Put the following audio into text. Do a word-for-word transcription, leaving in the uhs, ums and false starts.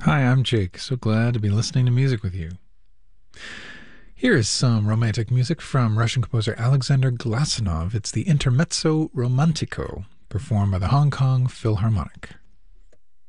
Hi, I'm Jake. So glad to be listening to music with you. Here is some romantic music from Russian composer Alexander Glasunov. It's the Intermezzo Romantico, performed by the Hong Kong Philharmonic.